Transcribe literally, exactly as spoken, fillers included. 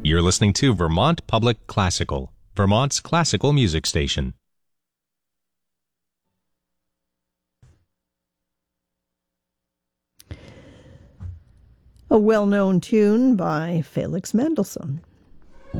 You're listening to Vermont Public Classical, Vermont's classical music station. A well-known tune by Felix Mendelssohn.